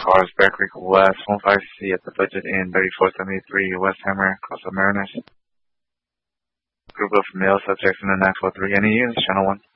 cars, Bear Creek West, 15C at the budget in 3473 West Hammer, Costa Mariners. Group of male subjects in the 943. Any units, channel 1.